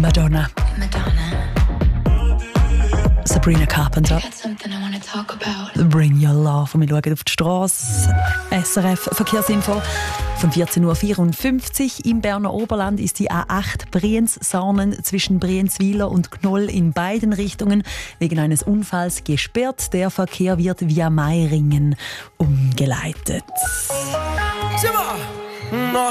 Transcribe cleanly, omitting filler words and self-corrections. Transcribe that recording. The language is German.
Madonna. Sabrina Carpenter. Bring Your Love. Und wir schauen auf die Straße. SRF Verkehrsinfo. Von 14.54 Uhr im Berner Oberland ist die A8 Brienz-Sarnen zwischen Brienzwiler und Knoll in beiden Richtungen wegen eines Unfalls gesperrt. Der Verkehr wird via Meiringen umgeleitet. No